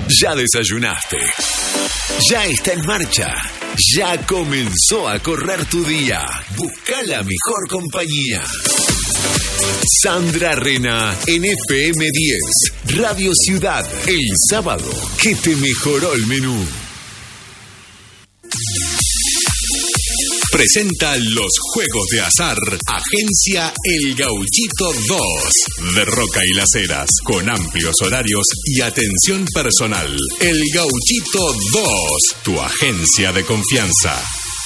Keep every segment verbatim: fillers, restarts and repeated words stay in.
Ya desayunaste. Ya está en marcha. Ya comenzó a correr tu día. Busca la mejor compañía. Sandra Rena en F M diez, Radio Ciudad, el sábado que te mejoró el menú. Presenta los juegos de azar, Agencia El Gauchito dos, de Roca y Las Heras, con amplios horarios y atención personal. El Gauchito dos, tu agencia de confianza.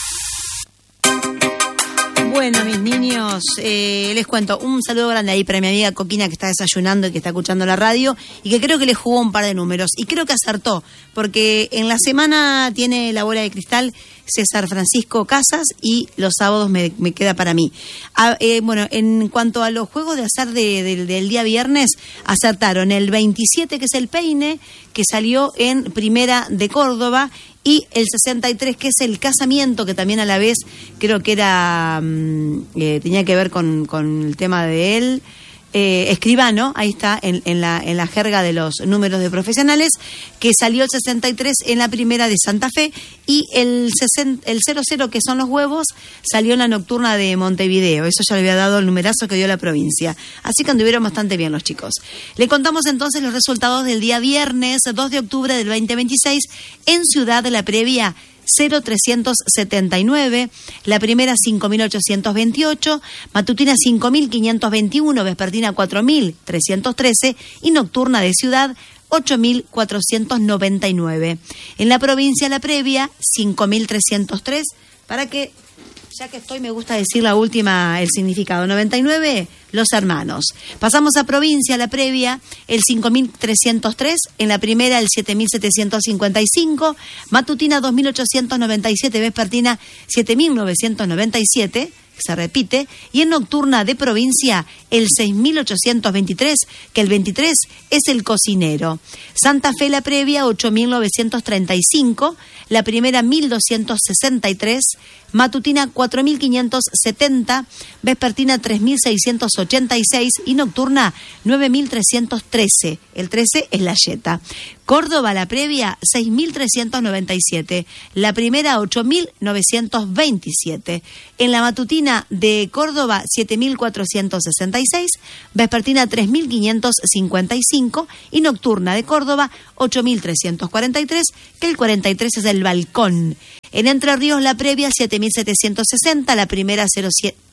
Bueno, mis niños, eh, les cuento un saludo grande ahí para mi amiga Coquina, que está desayunando y que está escuchando la radio y que creo que le jugó un par de números y creo que acertó, porque en la semana tiene la bola de cristal César Francisco Casas y los sábados me, me queda para mí. Ah, eh, bueno, en cuanto a los juegos de azar de, de, del día viernes, acertaron el veintisiete, que es el peine, que salió en Primera de Córdoba, y el sesenta y tres, que es el casamiento, que también a la vez creo que era eh, tenía que ver con, con el tema de él. Eh, escribano, ahí está, en, en, la, en la jerga de los números de profesionales, que salió el sesenta y tres en la Primera de Santa Fe, y el, sesenta, el cero cero, que son los huevos, salió en la Nocturna de Montevideo. Eso ya le había dado el numerazo que dio la provincia. Así que anduvieron bastante bien los chicos. Le contamos entonces los resultados del día viernes dos de octubre del veinte veintiséis en Ciudad de la Previa. cero trescientos setenta y nueve, la Primera cinco mil ochocientos veintiocho, matutina cinco mil quinientos veintiuno, vespertina cuatro mil trescientos trece y nocturna de Ciudad ocho mil cuatrocientos noventa y nueve. En la provincia La Previa cinco mil trescientos tres, para que, ya que estoy, me gusta decir la última, el significado, noventa y nueve, los hermanos. Pasamos a provincia, La Previa, el cinco mil trescientos tres, en la Primera el siete mil setecientos cincuenta y cinco, matutina dos mil ochocientos noventa y siete, vespertina siete mil novecientos noventa y siete, se repite, y en nocturna de provincia el seis mil ochocientos veintitrés, que el veintitrés es el cocinero. Santa Fe La Previa ocho mil novecientos treinta y cinco, la Primera mil doscientos sesenta y tres, matutina cuatro mil quinientos setenta, vespertina tres mil seiscientos ochenta y seis y nocturna nueve mil trescientos trece, el trece es la yeta. Córdoba La Previa seis mil trescientos noventa y siete, la Primera ocho mil novecientos veintisiete, en la matutina de Córdoba siete mil cuatrocientos sesenta y seis, vespertina tres mil quinientos cincuenta y cinco y nocturna de Córdoba ocho mil trescientos cuarenta y tres, que el cuarenta y tres es el balcón. En Entre Ríos La Previa siete mil setecientos sesenta, la Primera cero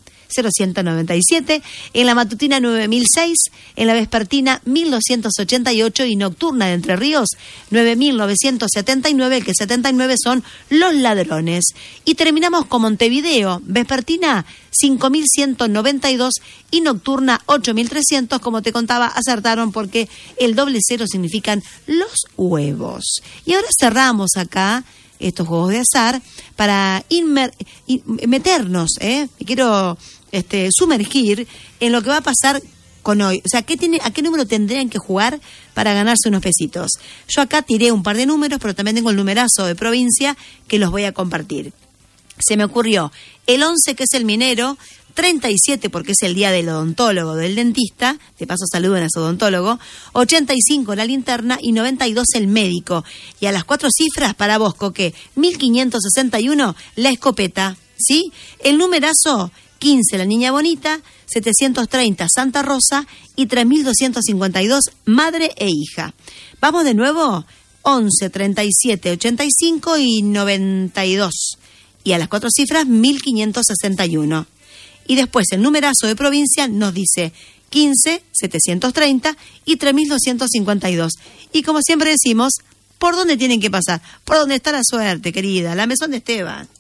ciento noventa y siete, en la matutina nueve mil seis, en la vespertina mil doscientos ochenta y ocho y nocturna de Entre Ríos nueve mil novecientos setenta y nueve, que setenta y nueve son los ladrones. Y terminamos con Montevideo, vespertina cinco mil ciento noventa y dos y nocturna ocho mil trescientos, como te contaba, acertaron porque el doble cero significan los huevos. Y ahora cerramos acá estos juegos de azar para inmer, in, meternos, ¿eh? Y quiero este, sumergir en lo que va a pasar con hoy. O sea, ¿qué tiene, ¿a qué número tendrían que jugar para ganarse unos pesitos? Yo acá tiré un par de números, pero también tengo el numerazo de provincia que los voy a compartir. Se me ocurrió el once, que es el minero, treinta y siete porque es el día del odontólogo, del dentista, de paso saluden a su odontólogo, ochenta y cinco la linterna y noventa y dos el médico. Y a las cuatro cifras para vos, Coque, mil quinientos sesenta y uno la escopeta, ¿sí? El numerazo quince la niña bonita, setecientos treinta Santa Rosa y tres mil doscientos cincuenta y dos madre e hija. Vamos de nuevo, once, treinta y siete, ochenta y cinco y noventa y dos. Y a las cuatro cifras mil quinientos sesenta y uno. Y después el numerazo de provincia nos dice quince, setecientos treinta y tres mil doscientos cincuenta y dos. Y como siempre decimos, ¿por dónde tienen que pasar? Por donde está la suerte, querida, la mesón de Esteban.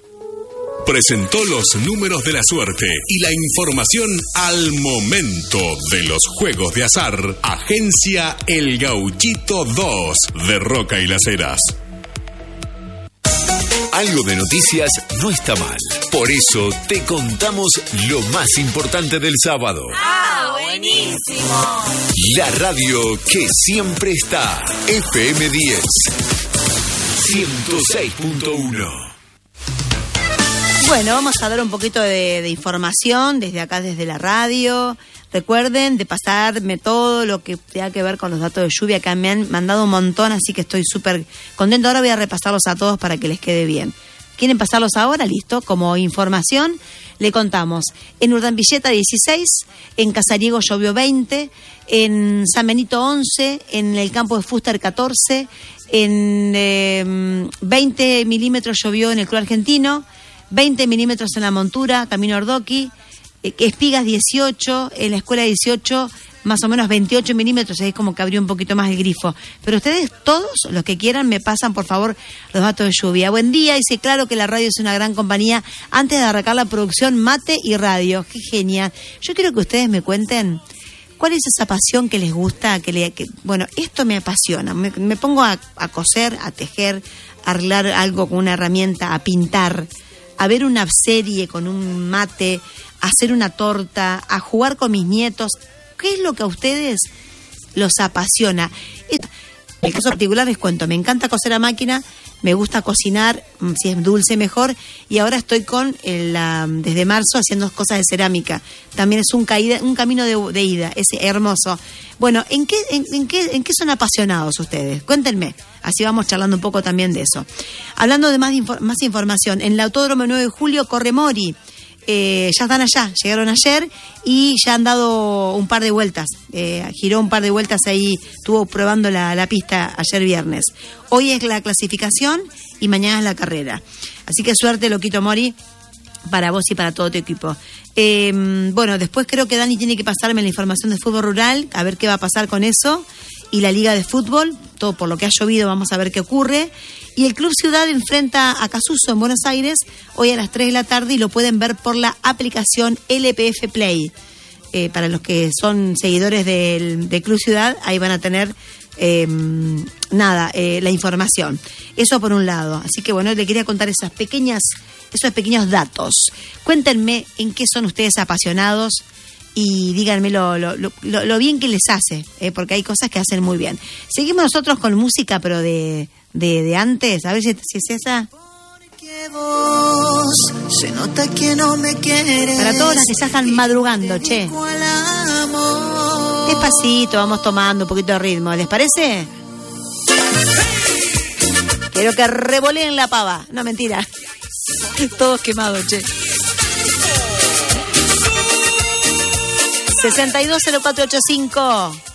Presentó los números de la suerte y la información al momento de los juegos de azar. Agencia El Gauchito dos, de Roca y Las Heras. Algo de noticias no está mal. Por eso te contamos lo más importante del sábado. ¡Ah, buenísimo! La radio que siempre está. F M diez, ciento seis punto uno. Bueno, vamos a dar un poquito de, de información desde acá, desde la radio. Recuerden de pasarme todo lo que tenga que ver con los datos de lluvia, que me han mandado un montón, así que estoy súper contento. Ahora voy a repasarlos a todos para que les quede bien. ¿Quieren pasarlos ahora? Listo. Como información, le contamos. En Urdambilleta dieciséis, en Casariego llovió veinte, en San Benito once, en el campo de Fuster catorce, en eh, veinte milímetros llovió en el Club Argentino, veinte milímetros en La Montura, Camino Ordoqui, eh, Espigas dieciocho, en la Escuela dieciocho, más o menos veintiocho milímetros, es como que abrió un poquito más el grifo. Pero ustedes, todos los que quieran, me pasan, por favor, los datos de lluvia. Buen día, dice, claro que la radio es una gran compañía. Antes de arrancar la producción, mate y radio. Qué genial. Yo quiero que ustedes me cuenten cuál es esa pasión que les gusta. que, le, que Bueno, esto me apasiona. Me, me pongo a, a coser, a tejer, a arreglar algo con una herramienta, a pintar, a ver una serie con un mate, a hacer una torta, a jugar con mis nietos. ¿Qué es lo que a ustedes los apasiona? En el caso particular les cuento, me encanta coser a máquina, me gusta cocinar, si es dulce mejor, y ahora estoy con el, uh, desde marzo haciendo cosas de cerámica. También es un, caída, un camino de, de ida, es hermoso. Bueno, ¿en qué, en, en, qué, ¿en qué son apasionados ustedes? Cuéntenme, así vamos charlando un poco también de eso. Hablando de más, más información, en el Autódromo nueve de julio corre Mori. Eh, ya están allá, llegaron ayer y ya han dado un par de vueltas, eh, giró un par de vueltas ahí, estuvo probando la, la pista ayer viernes. Hoy es la clasificación y mañana es la carrera, así que suerte, Loquito Mori, para vos y para todo tu equipo. Eh, bueno, después creo que Dani tiene que pasarme la información de fútbol rural, a ver qué va a pasar con eso, y la liga de fútbol, todo por lo que ha llovido, vamos a ver qué ocurre. Y el Club Ciudad enfrenta a Casuso en Buenos Aires hoy a las tres de la tarde y lo pueden ver por la aplicación L P F Play. Eh, para los que son seguidores del, del Club Ciudad, ahí van a tener eh, nada, eh, la información. Eso por un lado. Así que bueno, le quería contar esas pequeñas, esos pequeños datos. Cuéntenme en qué son ustedes apasionados y díganme lo, lo, lo, lo bien que les hace, eh, porque hay cosas que hacen muy bien. Seguimos nosotros con música, pero de... De, de antes, a ver si, si es esa. Porque vos se nota que no me quieres. Para todas las que ya están madrugando, che. Despacito, vamos tomando un poquito de ritmo, ¿les parece? Quiero que revoleen la pava. No, mentira. Todos quemados, che. sesenta y dos cero cuatro ochenta y cinco